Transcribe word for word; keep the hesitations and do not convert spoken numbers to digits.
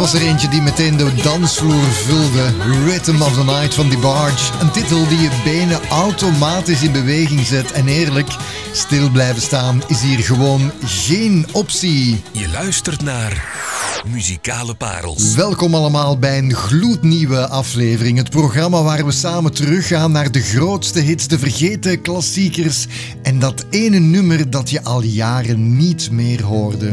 was er eentje die meteen de dansvloer vulde. Rhythm of the Night van DeBarge. Een titel die je benen automatisch in beweging zet. En eerlijk, stil blijven staan is hier gewoon geen optie. Je luistert naar Muzikale Parels. Welkom allemaal bij een gloednieuwe aflevering. Het programma waar we samen teruggaan naar de grootste hits, de vergeten klassiekers. En dat ene nummer dat je al jaren niet meer hoorde.